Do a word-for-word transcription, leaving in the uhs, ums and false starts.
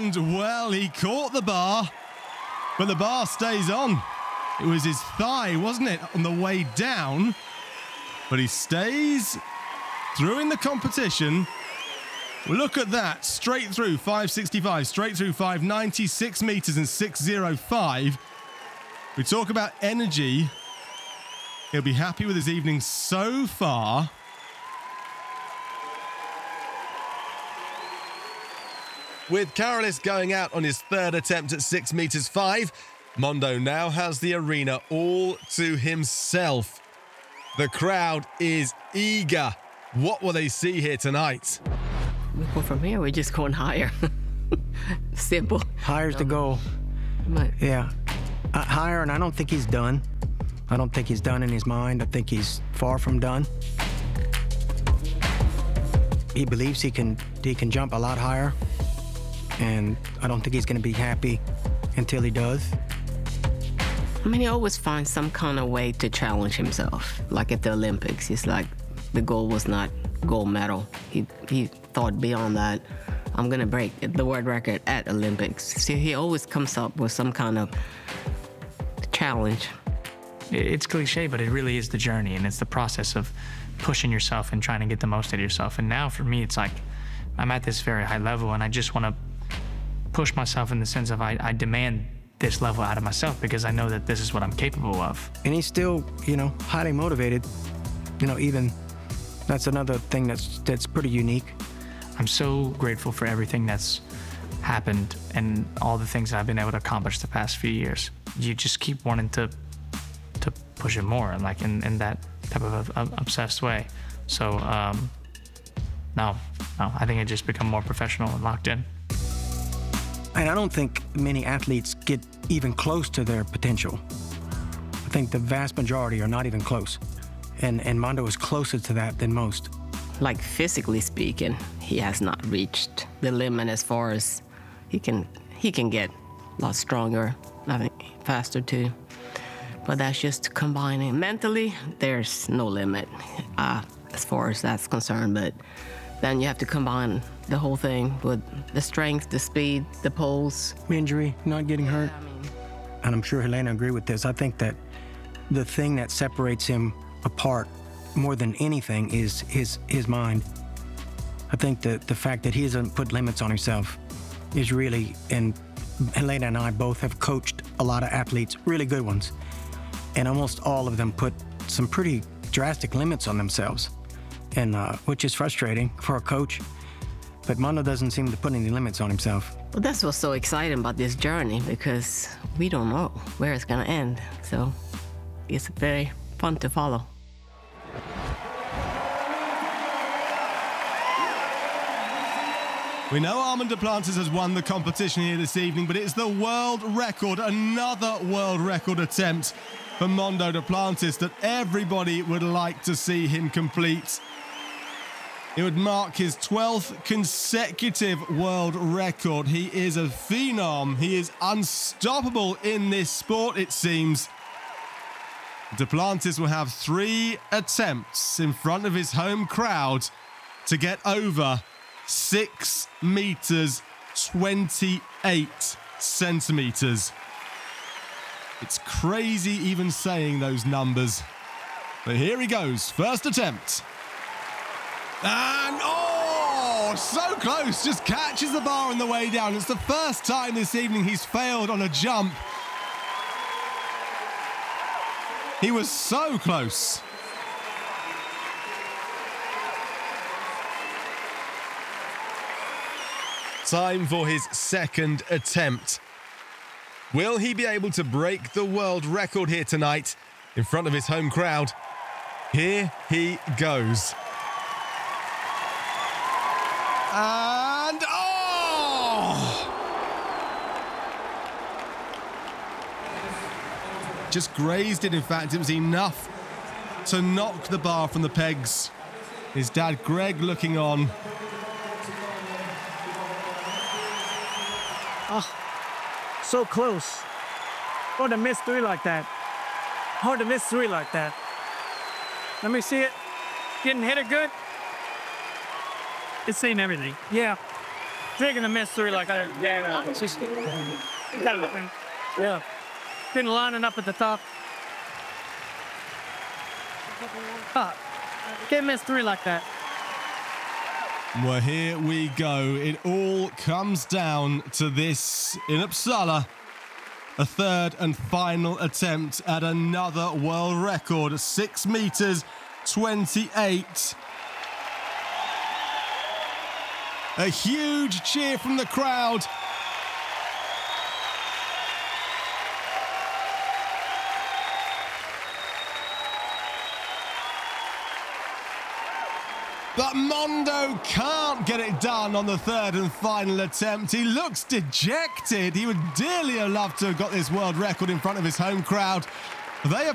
And, well, he caught the bar, but the bar stays on. It was his thigh, wasn't it, on the way down? But he stays through in the competition. Look at that, straight through five sixty-five, straight through five ninety, six meters and six oh five. We talk about energy. He'll be happy with his evening so far. With Carolis going out on his third attempt at six meters five, Mondo now has the arena all to himself. The crowd is eager. What will they see here tonight? Well, from here, we're just going higher. Simple. Higher's the goal. But Yeah. Uh, higher, and I don't think he's done. I don't think he's done in his mind. I think he's far from done. He believes he can he can jump a lot higher, and I don't think he's going to be happy until he does. I mean, he always finds some kind of way to challenge himself. Like at the Olympics, it's like the goal was not gold medal. He he thought beyond that. I'm gonna break the world record at Olympics. So he always comes up with some kind of challenge. It's cliche, but it really is the journey, and it's the process of pushing yourself and trying to get the most out of yourself. And now for me, it's like I'm at this very high level, and I just want to push myself in the sense of I, I demand this level out of myself because I know that this is what I'm capable of. And he's still, you know, highly motivated. You know, even that's another thing that's that's pretty unique. I'm so grateful for everything that's happened and all the things that I've been able to accomplish the past few years. You just keep wanting to to push it more, and like in, in that type of a, a obsessed way. So um, no, no, I think I just become more professional and locked in. And I don't think many athletes get even close to their potential. I think the vast majority are not even close. And, and Mondo is closer to that than most. Like physically speaking, he has not reached the limit as far as he can he can get a lot stronger, I think faster too. But that's just combining. Mentally, there's no limit uh, as far as that's concerned. But then you have to combine the whole thing with the strength, the speed, the pulse. Injury, not getting hurt. I mean, And I'm sure Helena agree with this. I think that the thing that separates him apart more than anything is his his mind. I think that the fact that he hasn't put limits on himself is really, and Helena and I both have coached a lot of athletes, really good ones, and almost all of them put some pretty drastic limits on themselves, and uh, which is frustrating for a coach. But Mondo doesn't seem to put any limits on himself. well, that's what's so exciting about this journey, because we don't know where it's gonna end. So it's very fun to follow. We know Armand Duplantis has won the competition here this evening, but it's the world record, another world record attempt for Mondo Duplantis that everybody would like to see him complete. It would mark his twelfth consecutive world record. He is a phenom. He is unstoppable in this sport, it seems. Duplantis will have three attempts in front of his home crowd to get over six meters, twenty-eight centimeters. It's crazy even saying those numbers. But here he goes, first attempt. And, oh, so close, just catches the bar on the way down. It's the first time this evening he's failed on a jump. He was so close. Time for his second attempt. Will he be able to break the world record here tonight in front of his home crowd? Here he goes. And, oh! Just grazed it, in fact. It was enough to knock the bar from the pegs. His dad, Greg, looking on. Oh, so close. Hard to miss three like that. Hard to miss three like that. Let me see it. Getting hit it good. It's seeing everything. Yeah. Taking the mystery like that. Yeah. It's just, yeah. Been lining up at the top. Ah, can't miss three like that. Well, here we go. It all comes down to this in Uppsala. A third and final attempt at another world record. six meters twenty-eight. A huge cheer from the crowd. But Mondo can't get it done on the third and final attempt. He looks dejected. He would dearly have loved to have got this world record in front of his home crowd. They are